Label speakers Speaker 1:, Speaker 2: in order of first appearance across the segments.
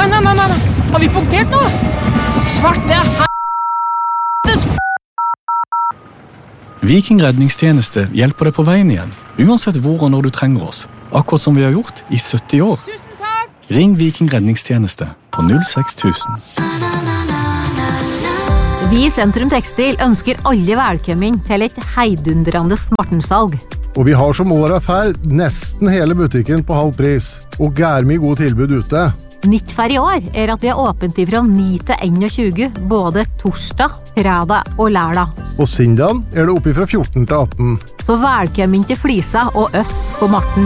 Speaker 1: Nei. Har vi punktert nå? Svarte helvetes
Speaker 2: Viking redningstjeneste hjelper deg på veien igjen, uansett hvor og når du trenger oss. Akkurat som vi har gjort i 70 år.
Speaker 1: Tusen takk!
Speaker 2: Ring Viking redningstjeneste på 06000.
Speaker 3: Vi i Sentrum Tekstil ønsker alle velkommen til et heidundrende Martensalg.
Speaker 4: Og vi har som året ferd nesten hele butikken på halv pris, og gærmig god tilbud ute.
Speaker 3: Nytt for i år er at vi har åpent fra 9 til 21, både torsdag, fredag og lørdag.
Speaker 4: Og sindagen er det oppe fra 14 til 18.
Speaker 3: Så velkommen til Flisa og Øss på Marten.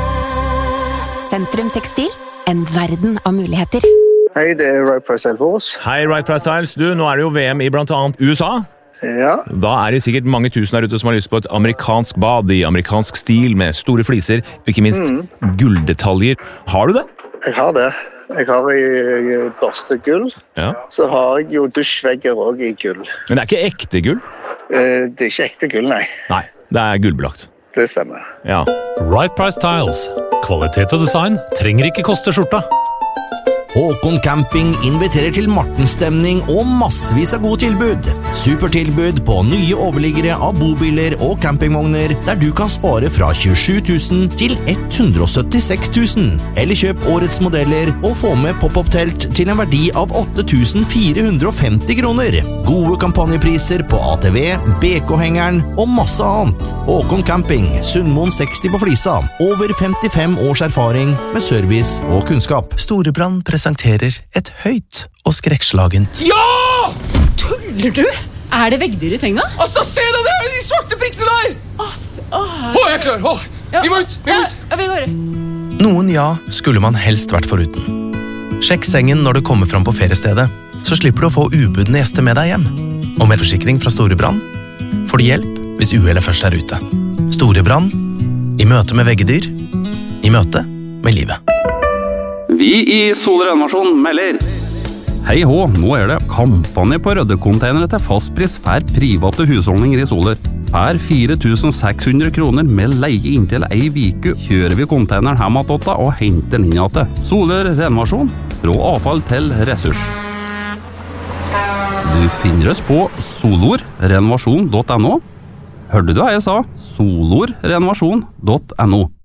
Speaker 5: Sentrum Tekstil, en verden av muligheter.
Speaker 6: Hei, det Right Price Styles.
Speaker 7: Hei, Right Price Styles. Du, nå det jo VM i blant annet USA.
Speaker 6: Ja.
Speaker 7: Da det sikkert mange tusen der ute som har lyst på et amerikansk bad i amerikansk stil med store fliser, og ikke minst gulldetaljer. Har du det?
Speaker 6: Jeg har det. Jeg har i børstegull.
Speaker 7: Ja.
Speaker 6: Så har jeg jo dusjvegger også i gull.
Speaker 7: Men det ikke ekte gull?
Speaker 6: Det ikke ekte gull, nei.
Speaker 7: Nei, det gullbelagt.
Speaker 6: Det stemmer.
Speaker 7: Ja.
Speaker 8: Right Price Tiles. Kvalitet og design trenger ikke koste skjorta.
Speaker 9: Håkon Camping inviterer til Martenstemning og massevis av gode tilbud. Supertilbud på nye overliggere av bobiler og campingvogner, der du kan spare fra 27 000 til 176 000. Eller kjøp årets modeller og få med pop-up-telt til en verdi av 8 450 kroner. Gode kampanjepriser på ATV, BK-hengeren og masse annet. Håkon Camping, Sundmoen 60 på Flisa. Over 55 års erfaring med service og kunnskap.
Speaker 10: Storebrand presenterer et høyt og skrekkslagent.
Speaker 1: Ja! Tuller du? Det veggdyr i senga? Altså, se deg der! De svarte prikkene der! Jeg er klar! Vi må ut! Ja, vi går.
Speaker 10: Noen skulle man helst vært foruten. Sjekk sengen når du kommer fram på feriestedet, så slipper du å få ubudne gjester med deg hjem. Og med forsikring fra Storebrand får du hjelp hvis uhellet først ute. Storebrand, i møte med veggedyr, i møte med livet.
Speaker 11: Vi i Solrenovasjon melder. Hei hå, nå det kampanje på røddekonteinere til fastpris for private husholdninger i Soler. Per 4.600 kroner med leie inntil ei viku kjører vi konteineren hjem attåtta og henter den inn igjen. Soler Renovasjon, fra avfall til ressurs. Du finner oss på solorrenovasjon.no. Hørte du hva jeg sa? solorrenovasjon.no.